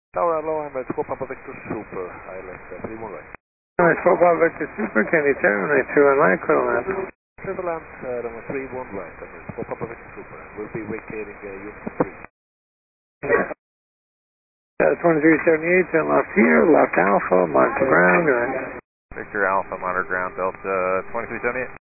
Tower hello, I'm at 4 Papa Victor Super, Island 31 right. I'm at 4 Papa Victor Super, can you terminate 21 right, Equivalent? Equivalent, runway 31 right, I'm at 4 Papa Victor Super, we'll be vacating unit 3. That's 2378, turn left here, left Alpha, monitor ground, and Victor Alpha, monitor ground, Delta 2378.